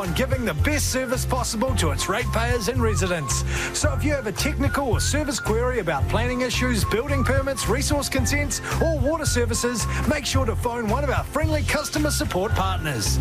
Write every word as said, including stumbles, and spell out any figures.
on giving the best service possible to its ratepayers and residents. So if you have a technical or service query about planning issues, building permits, resource consents or water services, make sure to phone one of our friendly customer support partners.